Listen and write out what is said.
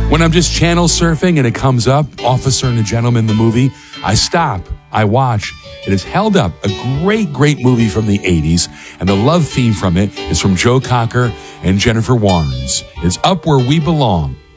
When I'm just channel surfing and it comes up, Officer and a Gentleman, the movie, I stop, I watch. It has held up, a great, great movie from the 80s, and the love theme from it is from Joe Cocker and Jennifer Warnes. It's Up Where We Belong.